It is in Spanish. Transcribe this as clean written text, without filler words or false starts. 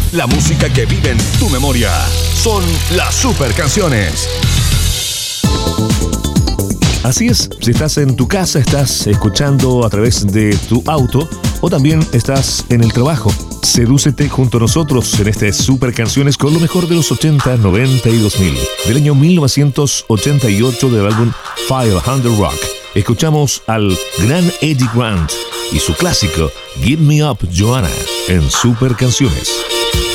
La música que vive en tu memoria. Son las super canciones. Así es, si estás en tu casa, estás escuchando a través de tu auto o también estás en el trabajo. Sedúcete junto a nosotros en este Super Canciones con lo mejor de los 80, 90 y 2000. Del año 1988 del álbum 500 Rock. Escuchamos al gran Eddie Grant y su clásico Give Me Up, Joanna en Super Canciones.